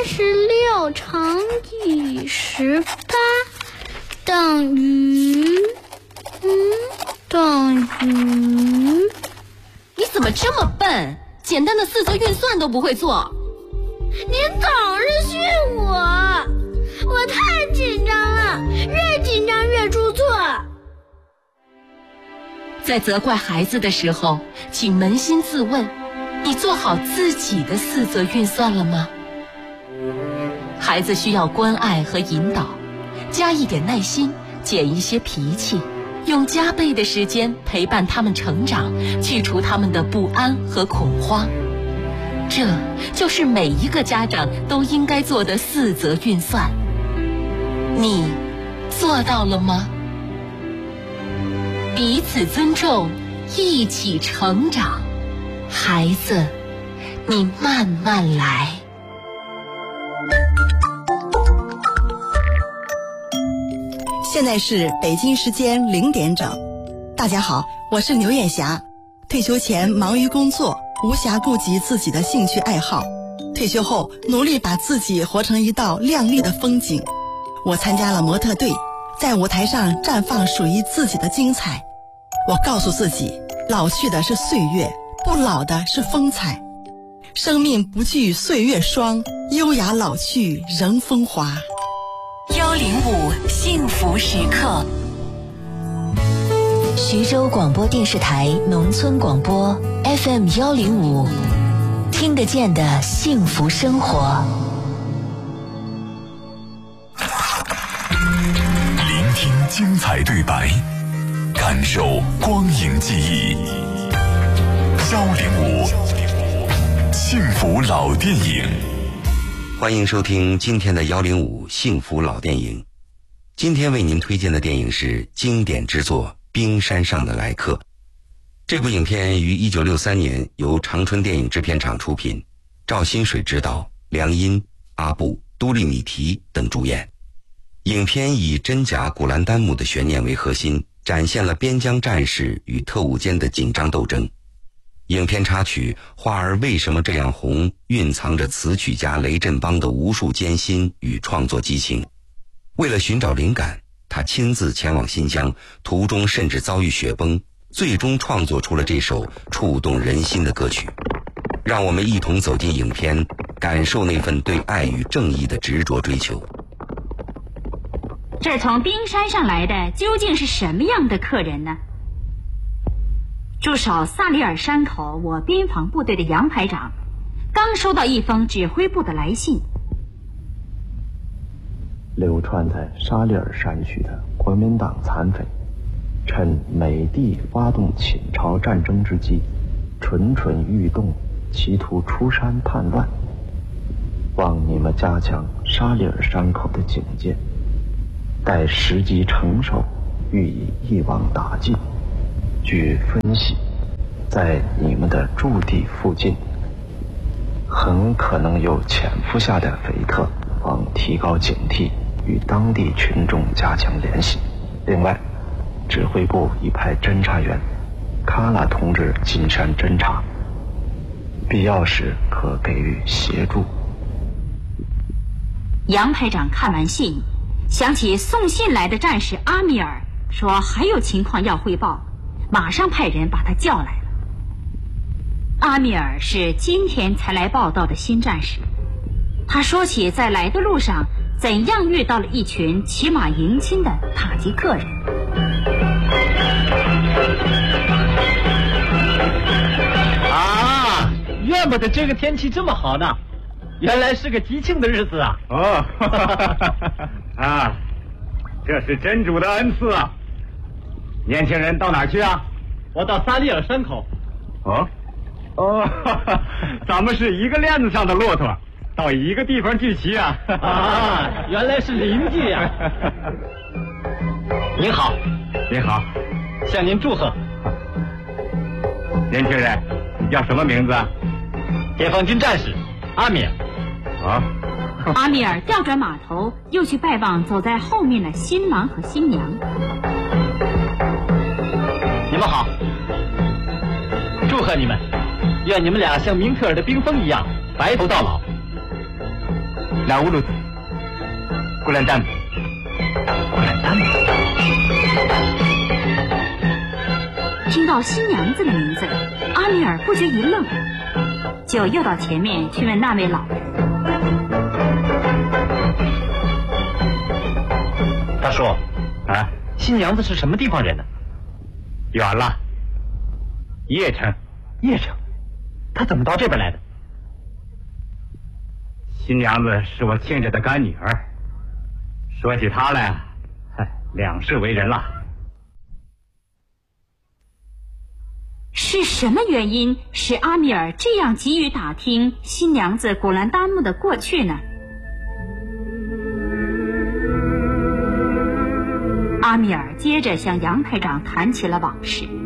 36乘以18等于你怎么这么笨？简单的四则运算都不会做。 您总是训我太紧张了，越紧张越出错。 在责怪孩子的时候，请扪心自问，你做好自己的四则运算了吗？孩子需要关爱和引导，加一点耐心，减一些脾气，用加倍的时间陪伴他们成长，去除他们的不安和恐慌。这就是每一个家长都应该做的四则运算。你做到了吗？彼此尊重，一起成长。孩子，你慢慢来。 现在是北京时间0点整。大家好，我是牛艳霞。退休前忙于工作，无暇顾及自己的兴趣爱好。退休后努力把自己活成一道亮丽的风景。我参加了模特队，在舞台上绽放属于自己的精彩。我告诉自己，老去的是岁月，不老的是风采。生命不惧岁月霜，优雅老去仍风华。 105幸福时刻，徐州广播电视台农村广播 FM 105，听得见的幸福生活。 聆听精彩对白，感受光影记忆。105幸福老电影。 欢迎收听今天的105幸福老电影。今天为您推荐的电影是经典之作《冰山上的来客》。这部影片于1963年由长春电影制片厂出品，赵新水执导，梁音、阿布、都利米提等主演。影片以真假古兰丹姆的悬念为核心，展现了边疆战士与特务间的紧张斗争。影片插曲《花儿为什么这样红》蕴藏着词曲家雷振邦的无数艰辛与创作激情。为了寻找灵感，他亲自前往新疆，途中甚至遭遇雪崩，最终创作出了这首触动人心的歌曲。让我们一同走进影片，感受那份对爱与正义的执着追求。 这从冰山上来的究竟是什么样的客人呢？驻守萨里尔山口我边防部队的杨排长刚收到一封指挥部的来信。 流窜在沙里尔山区的国民党残匪，趁美帝发动侵朝战争之机，蠢蠢欲动，企图出山叛乱。望你们加强沙里尔山口的警戒，待时机成熟，予以一网打尽。据分析，在你们的驻地附近，很可能有潜伏下的匪特，望提高警惕，与当地群众加强联系。另外，指挥部已派侦查员卡拉同志进山侦查，必要时可给予协助。 杨排长看完信，想起送信来的战士阿米尔，说还有情况要汇报，马上派人把他叫来了。阿米尔是今天才来报道的新战士，他说起在来的路上怎样遇到了一群骑马迎亲的塔吉克人。 啊，怨不得这个天气这么好呢，原来是个吉庆的日子啊！ 哦，啊，这是真主的恩赐啊！年轻人到哪儿去啊？ 我到萨利尔山口。 哦，咱们是一个链子上的骆驼，到一个地方聚齐啊！ 啊，原来是邻居呀！您好， 您好， 向您祝贺。 年轻人，你叫什么名字啊？ 解放军战士阿米尔。 啊， 阿米尔调转马头，又去拜望走在后面的新郎和新娘。 你们好，祝贺你们，愿你们俩像明特尔的冰封一样白头到老。 那乌鲁兹，古兰丹，古兰丹。 听到新娘子的名字，阿米尔不觉一愣，就又到前面去问那位老人。 大叔， 啊， 新娘子是什么地方人呢？ 远了，邺城。 邺城，她怎么到这边来的？ 新娘子是我亲着的干女儿，说起她来，两世为人了。 是什么原因使阿米尔这样急于打听新娘子古兰丹木的过去呢？阿米尔接着向杨排长谈起了往事。